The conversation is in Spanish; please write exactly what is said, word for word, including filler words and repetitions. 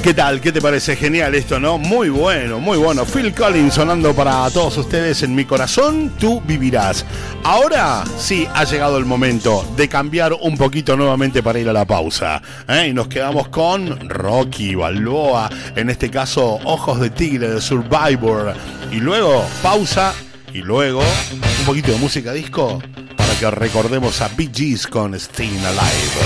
¿Qué tal? ¿Qué te parece? Genial esto, ¿no? Muy bueno, muy bueno. Phil Collins sonando para todos ustedes en mi corazón, tú vivirás. Ahora sí ha llegado el momento de cambiar un poquito nuevamente para ir a la pausa, ¿eh? Y nos quedamos con Rocky Balboa, en este caso Ojos de Tigre de Survivor. Y luego pausa y luego un poquito de música disco para que recordemos a Bee Gees con Staying Alive.